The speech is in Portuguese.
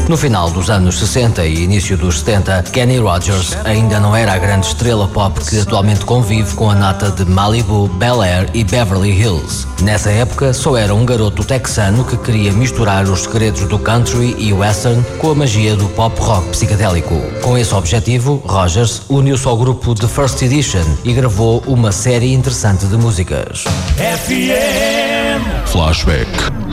No final dos anos 60 e início dos 70, Kenny Rogers ainda não era a grande estrela pop que atualmente convive com a nata de Malibu, Bel Air e Beverly Hills. Nessa época, só era um garoto texano que queria misturar os segredos do country e western com a magia do pop rock psicadélico. Com esse objetivo, Rogers uniu-se ao grupo The First Edition e gravou uma série interessante de músicas. FM Flashback.